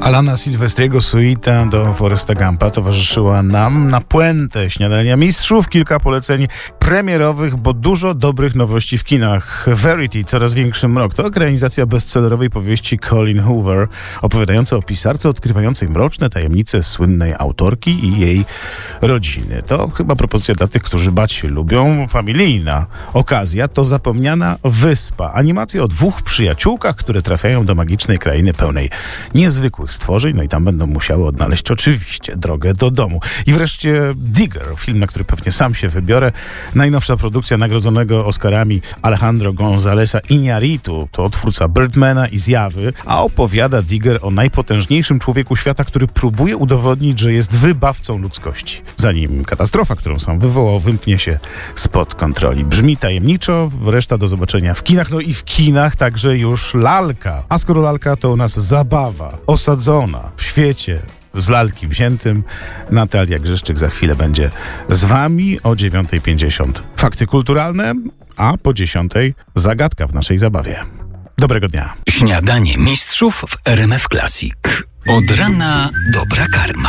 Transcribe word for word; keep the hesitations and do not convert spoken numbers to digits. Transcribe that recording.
Alana Silvestriego suita do Foresta Gumpa towarzyszyła nam na puentę śniadania mistrzów. Kilka poleceń premierowych, bo dużo dobrych nowości w kinach. Verity, coraz większy mrok. To ekranizacja bestsellerowej powieści Colleen Hoover, opowiadająca o pisarce odkrywającej mroczne tajemnice słynnej autorki i jej rodziny. To chyba propozycja dla tych, którzy bać się lubią. Familijna okazja to Zapomniana Wyspa. Animacja o dwóch przyjaciółkach, które trafiają do magicznej krainy pełnej niezwykłych stworzeń, no i tam będą musiały odnaleźć oczywiście drogę do domu. I wreszcie Digger, film, na który pewnie sam się wybiorę. Najnowsza produkcja nagrodzonego Oscarami Alejandro Gonzáleza Iñárritu. To twórca Birdmana i Zjawy, a opowiada Digger o najpotężniejszym człowieku świata, który próbuje udowodnić, że jest wybawcą ludzkości. Zanim katastrofa, którą sam wywołał, wymknie się spod kontroli. Brzmi tajemniczo, reszta do zobaczenia w kinach, no i w kinach także już lalka. A skoro lalka, to u nas zabawa osadzona w świecie z lalki wziętym. Natalia Grzeszczyk za chwilę będzie z wami o dziewiąta pięćdziesiąt. Fakty kulturalne, a po dziesiątej zagadka w naszej zabawie. Dobrego dnia. Śniadanie mistrzów w R M F Classic. Od rana dobra karma.